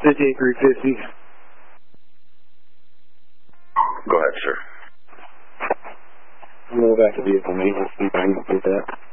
58-350. Go ahead, sir. I'm going to go back to vehicle maintenance, see if I can get that.